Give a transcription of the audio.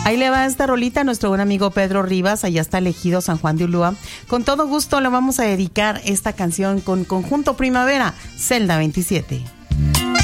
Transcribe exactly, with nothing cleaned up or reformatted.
Ahí le va esta rolita a nuestro buen amigo Pedro Rivas, allá está elegido San Juan de Ulúa. Con todo gusto le vamos a dedicar esta canción con Conjunto Primavera, Celda veintisiete.